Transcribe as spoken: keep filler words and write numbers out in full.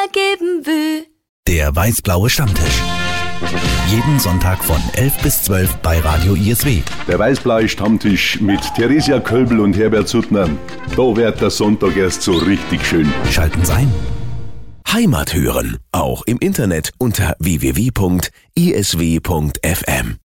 geben will. Der weiß-blaue Stammtisch. Jeden Sonntag von elf bis zwölf bei Radio I S W. Der weiß-blaue Stammtisch mit Theresia Kölbel und Herbert Suttner. Da wird der Sonntag erst so richtig schön. Schalten Sie ein. Heimat hören, auch im Internet unter w w w punkt i s w punkt f m.